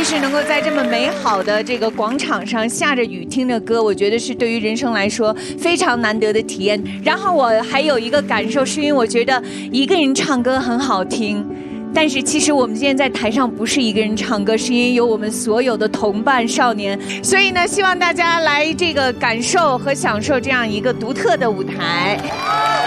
是能够在这么美好的这个广场上下着雨听着歌，我觉得是对于人生来说非常难得的体验。然后我还有一个感受，是因为我觉得一个人唱歌很好听。但是其实我们今天在台上不是一个人唱歌，是因为有我们所有的同伴少年，所以呢，希望大家来这个感受和享受这样一个独特的舞台。